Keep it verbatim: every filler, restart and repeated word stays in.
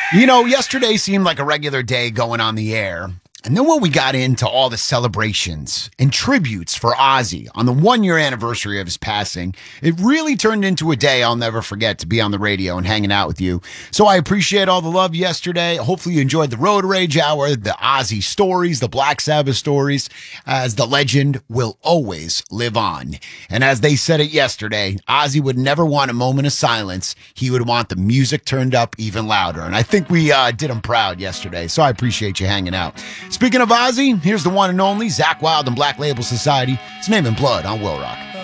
You know, yesterday seemed like a regular day going on the air. And then when we got into all the celebrations and tributes for Ozzy on the one year anniversary of his passing, it really turned into a day I'll never forget to be on the radio and hanging out with you. So I appreciate all the love yesterday. Hopefully you enjoyed the Road Rage Hour, the Ozzy stories, the Black Sabbath stories, as the legend will always live on. And as they said it yesterday, Ozzy would never want a moment of silence. He would want the music turned up even louder. And I think we uh, did him proud yesterday. So I appreciate you hanging out. Speaking of Ozzy, here's the one and only Zakk Wylde and Black Label Society. It's Name and Blood on Will Rock.